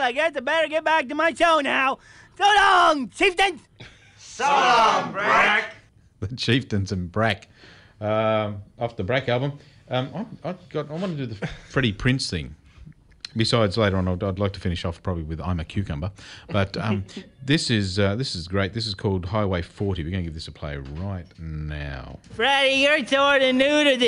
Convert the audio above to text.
I guess I better get back to my show now. So long, chieftains! So long, Brack! The Chieftains and Brack. Off the Brack album. I want to do the Freddie Prinze thing. Besides, later on, I'd like to finish off probably with I'm a Cucumber. But this is great. This is called Highway 40. We're going to give this a play right now. Freddie, you're sort of new to this.